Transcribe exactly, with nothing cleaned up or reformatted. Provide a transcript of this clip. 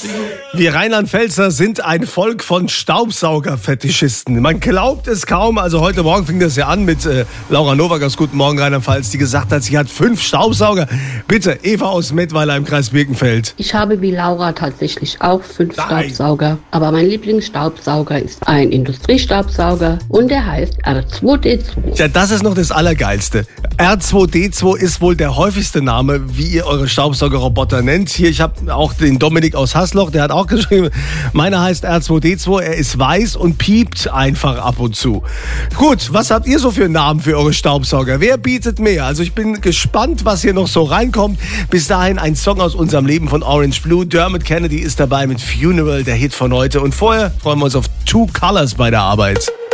Wir Rheinland-Pfälzer sind ein Volk von Staubsauger-Fetischisten. Man glaubt es kaum. Also heute Morgen fing das ja an mit äh, Laura Nowak aus Guten Morgen Rheinland-Pfalz, die gesagt hat, sie hat fünf Staubsauger. Bitte, Eva aus Mettweiler im Kreis Birkenfeld. Ich habe wie Laura tatsächlich auch fünf Nein. Staubsauger. Aber mein Lieblingsstaubsauger ist ein Industriestaubsauger und der heißt R zwei D zwei. Ja, das ist noch das Allergeilste. R zwei D zwei ist wohl der häufigste Name, wie ihr eure Staubsaugerroboter nennt. Hier, ich habe auch den Dominik aus Hasloch, der hat auch geschrieben, meiner heißt R zwei D zwei, er ist weiß und piept einfach ab und zu. Gut, was habt ihr so für Namen für eure Staubsauger? Wer bietet mehr? Also ich bin gespannt, was hier noch so reinkommt. Bis dahin ein Song aus unserem Leben von Orange Blue. Dermot Kennedy ist dabei mit Funeral, der Hit von heute. Und vorher freuen wir uns auf Two Colors bei der Arbeit.